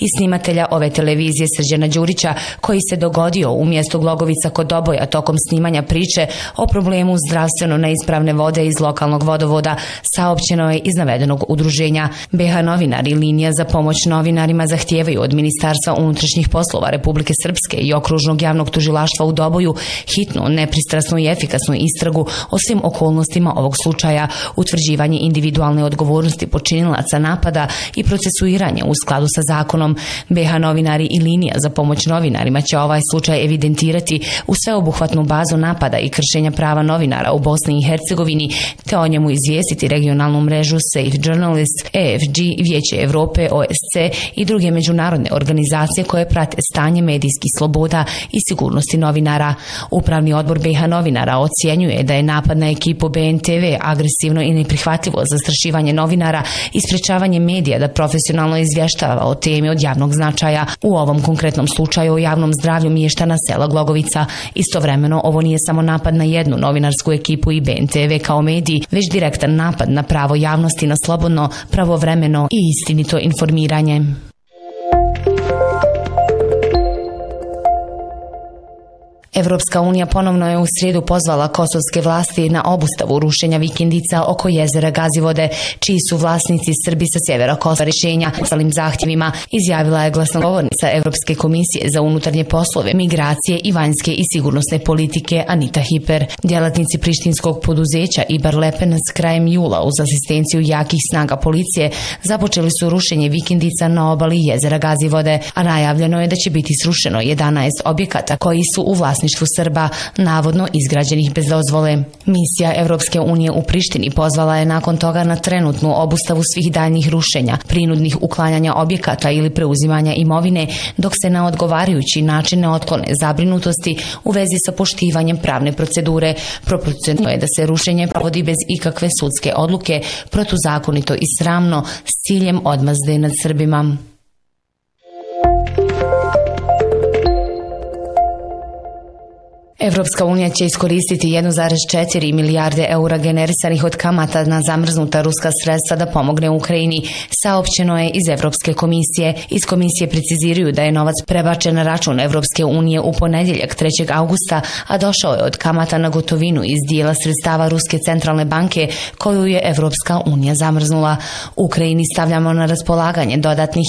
i snimatelja ove televizije Srđana Đurića, koji se dogodio u mjestu Glogovica kod Doboja tokom snimanja priče o problemu zdravstveno neispravne vode iz lokalnog vodovoda, saopćeno je iz navedenog udruženja. BH novinari i linija za pomoć novinarima zahtijevaju od Ministarstva unutrašnjih poslova Republike Srpske i okružnog javnog tužilaštva u Doboju hitnu, nepristrasnu i efikasnu istragu o svim okolnostima ovog slučaja, utvrđivanje individualne odgovornosti počinilaca napada i procesuiranje u skladu sa zakonom. BH novinari i linija za pomoć novinarima će ovaj slučaj evidentirati u sveobuhvatnu bazu napada i kršenja prava novinara u Bosni i Hercegovini, te o njemu izvijestiti regionalnu mrežu Safe Journalist, EFG, Vijeće Evrope, OSC i druge međunarodne organizacije koje prate stanje medijskih sloboda i sigurnosti novinara. Upravni odbor BH novinara ocjenjuje da je napad na ekipu BNTV agresivno i neprihvatljivo zastrašivanje novinara i sprečavanje medija da profesionalno izvještava o temi od javnog značaja, u ovom konkretnom slučaju o javnom zdravlju mještana sela Glogovica. Istovremeno, ovo nije samo napad na jednu novinarsku ekipu i BNTV kao medij, već direktan napad na pravo javnosti na slobodno, pravovremeno i istinito informiranje. Evropska unija ponovno je u srijedu pozvala kosovske vlasti na obustavu rušenja vikendica oko jezera Gazivode, čiji su vlasnici Srbi sa sjevera Kosova. Rješenja ostalim zahtjevima izjavila je glasnogovornica Evropske komisije za unutarnje poslove, migracije i vanjske i sigurnosne politike Anita Hiper. Djelatnici prištinskog poduzeća Ibar Lepen s krajem jula uz asistenciju jakih snaga policije započeli su rušenje vikendica na obali jezera Gazivode, a najavljeno je da će biti srušeno 11 objekata koji su u vlasništvu Srba, navodno izgrađenih bez dozvole. Misija Evropske unije u Prištini pozvala je nakon toga na trenutnu obustavu svih daljnjih rušenja, prinudnih uklanjanja objekata ili preuzimanja imovine, dok se na odgovarajući način ne otklone zabrinutosti u vezi sa poštivanjem pravne procedure. Proporcionalno je da se rušenje provodi bez ikakve sudske odluke, protuzakonito i sramno, s ciljem odmazde nad Srbima. Evropska unija će iskoristiti 1,4 milijarde eura generisanih od kamata na zamrznuta ruska sredstva da pomogne Ukrajini, saopćeno je iz Evropske komisije. Iz komisije preciziraju da je novac prebačen na račun Evropske unije u ponedjeljak 3. augusta, a došao je od kamata na gotovinu iz dijela sredstava Ruske centralne banke koju je Evropska unija zamrznula. Ukrajini stavljamo na raspolaganje dodatnih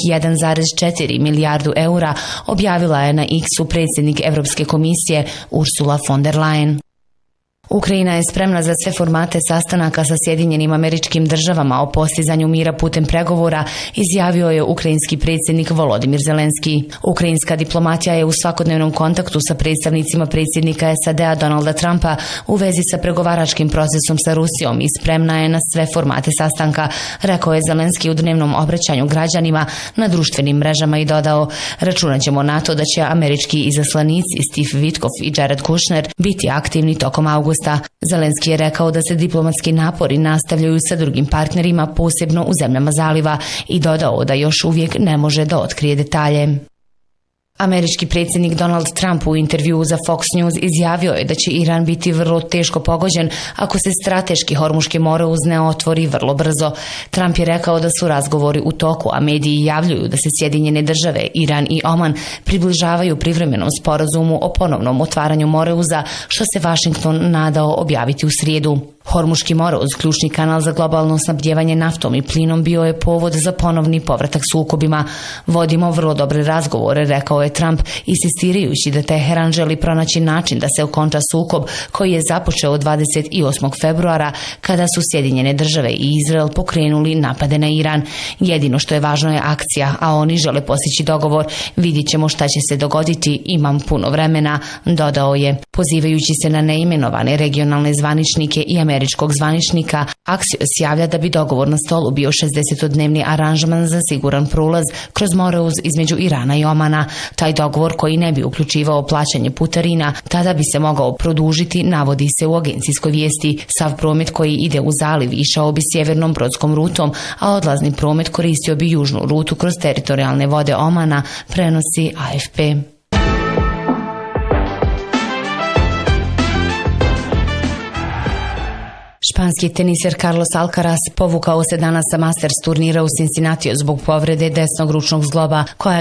1,4 milijardu eura, objavila je na X-u predsjednik Evropske komisije Ursula von der Leyen. Ukrajina je spremna za sve formate sastanaka sa Sjedinjenim Američkim Državama o postizanju mira putem pregovora, izjavio je ukrajinski predsjednik Volodimir Zelenski. Ukrajinska diplomatija je u svakodnevnom kontaktu sa predstavnicima predsjednika SAD-a Donalda Trumpa u vezi sa pregovaračkim procesom sa Rusijom i spremna je na sve formate sastanka, rekao je Zelenski u dnevnom obraćanju građanima na društvenim mrežama i dodao: računat ćemo na to da će američki izaslanici Steve Witkoff i Jared Kushner biti aktivni tokom augusta. Zelenski je rekao da se diplomatski napori nastavljaju sa drugim partnerima, posebno u zemljama zaliva, i dodao da još uvijek ne može da otkrije detalje. Američki predsjednik Donald Trump u intervjuu za Fox News izjavio je da će Iran biti vrlo teško pogođen ako se strateški Hormuški moreuz ne otvori vrlo brzo. Trump je rekao da su razgovori u toku, a mediji javljaju da se Sjedinjene Države, Iran i Oman približavaju privremenom sporazumu o ponovnom otvaranju moreuza, što se Washington nadao objaviti u srijedu. Hormuški moreuz, ključni kanal za globalno snabdijevanje naftom i plinom, bio je povod za ponovni povratak sukobima. Vodimo vrlo dobre razgovore, rekao je Trump, insistirajući da Teheran želi pronaći način da se okonča sukob koji je započeo 28. februara kada su Sjedinjene Države i Izrael pokrenuli napade na Iran. Jedino što je važno je akcija, a oni žele postići dogovor. Vidjet ćemo šta će se dogoditi, imam puno vremena, dodao je. Pozivajući se na neimenovane regionalne zvaničnike i američkog zvaničnika, Axios javlja da bi dogovor na stolu bio 60-dnevni aranžman za siguran prolaz kroz moreuz između Irana i Omana. Taj dogovor, koji ne bi uključivao plaćanje putarina, tada bi se mogao produžiti, navodi se u agencijskoj vijesti. Sav promet koji ide u zaliv išao bi sjevernom brodskom rutom, a odlazni promet koristio bi južnu rutu kroz teritorijalne vode Omana, prenosi AFP. Španski teniser Carlos Alcaraz povukao se danas sa Masters turnira u Cincinnatiju zbog povrede desnog ručnog zgloba koja